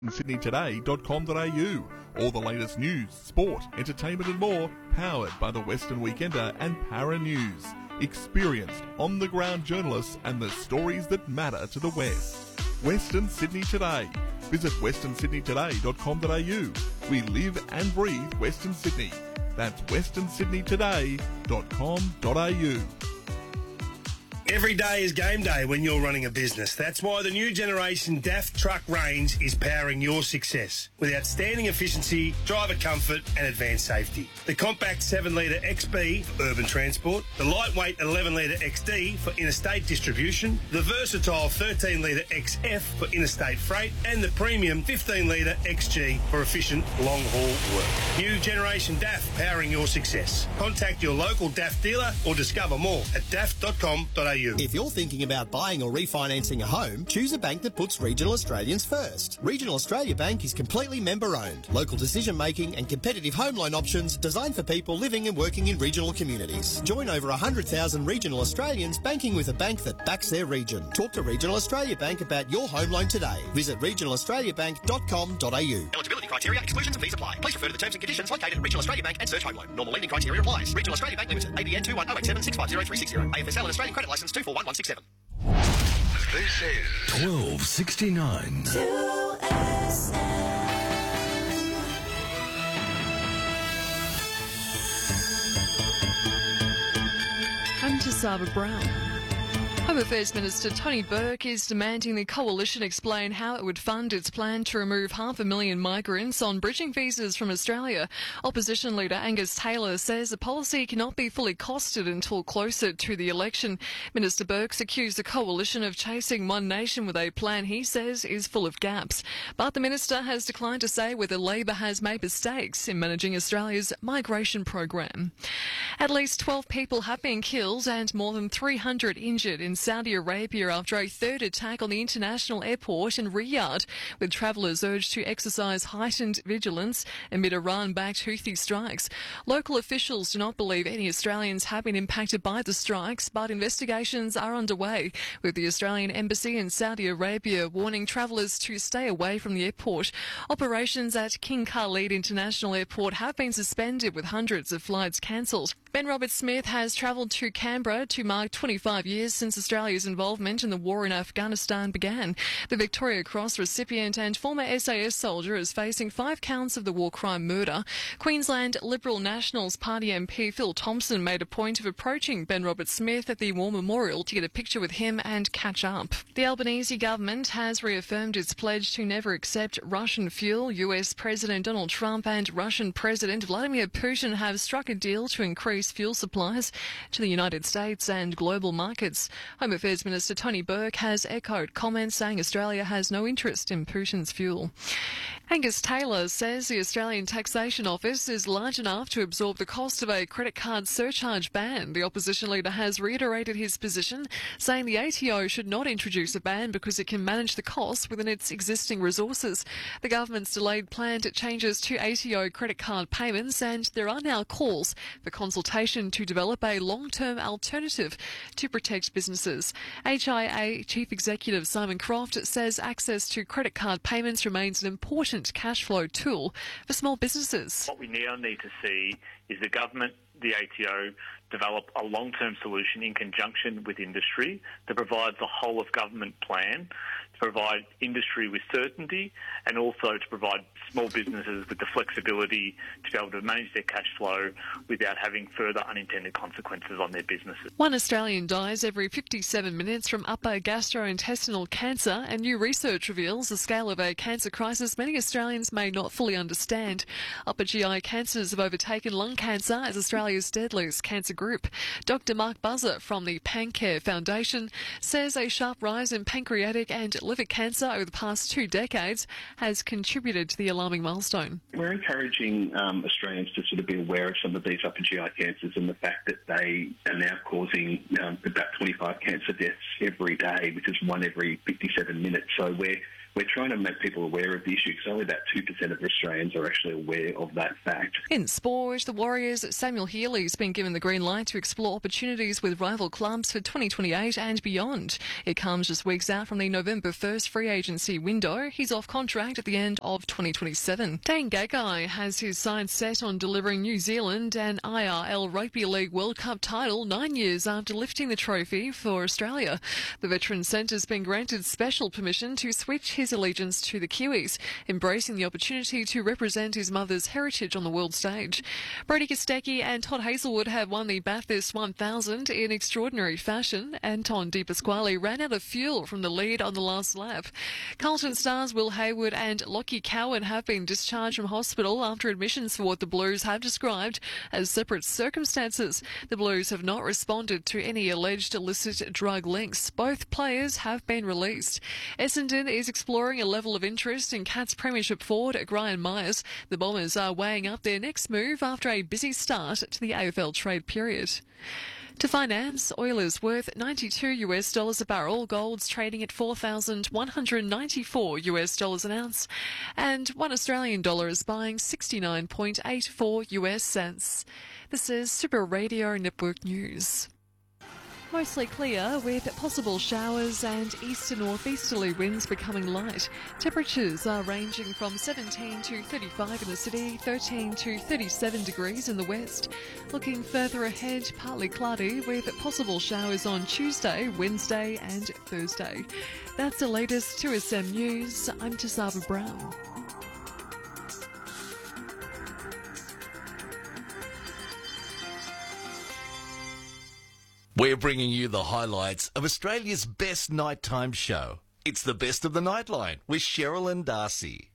sydneytoday.com.au. All the latest news, sport, entertainment and more, powered by the Western Weekender and Para News. Experienced, on-the-ground journalists and the stories that matter to the West. Western Sydney Today. Visit westernsydneytoday.com.au. We live and breathe Western Sydney. That's westernsydneytoday.com.au. Every day is game day when you're running a business. That's why the new generation DAF truck range is powering your success with outstanding efficiency, driver comfort and advanced safety. The compact 7-litre XB for urban transport, the lightweight 11-litre XD for interstate distribution, the versatile 13-litre XF for interstate freight and the premium 15-litre XG for efficient long-haul work. New generation DAF powering your success. Contact your local DAF dealer or discover more at daf.com.au. If you're thinking about buying or refinancing a home, choose a bank that puts Regional Australians first. Regional Australia Bank is completely member-owned. Local decision-making and competitive home loan options designed for people living and working in regional communities. Join over 100,000 regional Australians banking with a bank that backs their region. Talk to Regional Australia Bank about your home loan today. Visit regionalaustraliabank.com.au. Eligibility criteria, exclusions and fees apply. Please refer to the terms and conditions located at Regional Australia Bank and search home loan. Normal lending criteria applies. Regional Australia Bank Limited. ABN 21087 650 360. AFSL and Australian Credit Licence 241167. This is 1269. I'm Tisaba Brown. Home Affairs Minister Tony Burke is demanding the Coalition explain how it would fund its plan to remove 500,000 migrants on bridging visas from Australia. Opposition leader Angus Taylor says the policy cannot be fully costed until closer to the election. Minister Burke's accused the Coalition of chasing one nation with a plan he says is full of gaps. But the minister has declined to say whether Labor has made mistakes in managing Australia's migration program. At least 12 people have been killed and more than 300 injured in Saudi Arabia after a third attack on the international airport in Riyadh, with travellers urged to exercise heightened vigilance amid Iran-backed Houthi strikes. Local officials do not believe any Australians have been impacted by the strikes, but investigations are underway, with the Australian Embassy in Saudi Arabia warning travellers to stay away from the airport. Operations at King Khalid International Airport have been suspended, with hundreds of flights cancelled. Ben Roberts-Smith has travelled to Canberra to mark 25 years since Australia's involvement in the war in Afghanistan began. The Victoria Cross recipient and former SAS soldier is facing 5 counts of the war crime murder. Queensland Liberal Nationals Party MP Phil Thompson made a point of approaching Ben Roberts-Smith at the War Memorial to get a picture with him and catch up. The Albanese government has reaffirmed its pledge to never accept Russian fuel. US President Donald Trump and Russian President Vladimir Putin have struck a deal to increase fuel supplies to the United States and global markets. Home Affairs Minister Tony Burke has echoed comments saying Australia has no interest in Putin's fuel. Angus Taylor says the Australian Taxation Office is large enough to absorb the cost of a credit card surcharge ban. The opposition leader has reiterated his position, saying the ATO should not introduce a ban because it can manage the costs within its existing resources. The government's delayed planned changes to ATO credit card payments, and there are now calls for consultation to develop a long-term alternative to protect businesses. HIA Chief Executive Simon Croft says access to credit card payments remains an important cash flow tool for small businesses. What we now need to see is the government, the ATO, develop a long-term solution in conjunction with industry that provides a whole-of-government plan to provide industry with certainty and also to provide small businesses with the flexibility to be able to manage their cash flow without having further unintended consequences on their businesses. One Australian dies every 57 minutes from upper gastrointestinal cancer, and new research reveals the scale of a cancer crisis many Australians may not fully understand. Upper GI cancers have overtaken lung cancer as Australia's deadliest cancer group. Dr. Mark Buzzer from the PanCare Foundation says a sharp rise in pancreatic and liver cancer over the past 2 decades has contributed to the alarming milestone. We're encouraging Australians to sort of be aware of some of these upper GI cancers and the fact that they are now causing about 25 cancer deaths every day, which is 1 every 57 minutes. So we're trying to make people aware of the issue because only about 2% of Australians are actually aware of that fact. In sport, the Warriors' Samuel Healy's been given the green light to explore opportunities with rival clubs for 2028 and beyond. It comes just weeks out from the November first free agency window. He's off contract at the end of 2027. Dane Gagai has his sights set on delivering New Zealand an IRL Rugby League World Cup title 9 years after lifting the trophy for Australia. The Veteran Centre's been granted special permission to switch his allegiance to the Kiwis, embracing the opportunity to represent his mother's heritage on the world stage. Brody Kostecki and Todd Hazelwood have won the Bathurst 1000 in extraordinary fashion. Anton De Pasquale ran out of fuel from the lead on the last lap. Carlton stars Will Hayward and Lockie Cowan have been discharged from hospital after admissions for what the Blues have described as separate circumstances. The Blues have not responded to any alleged illicit drug links. Both players have been released. Essendon is exploring a level of interest in Cats Premiership forward Gryan Myers. The Bombers are weighing up their next move after a busy start to the AFL trade period. To finance, oil is worth $92 a barrel, gold's trading at $4,194 an ounce, and $1 Australian is buying 69.84 US cents. This is Super Radio Network News. Mostly clear with possible showers and east to northeasterly winds becoming light. Temperatures are ranging from 17 to 35 in the city, 13 to 37 degrees in the west. Looking further ahead, partly cloudy with possible showers on Tuesday, Wednesday and Thursday. That's the latest 2SM News. I'm Tasava Brown. We're bringing you the highlights of Australia's best nighttime show. It's the Best of the Nightline with Cheryl and Darcy.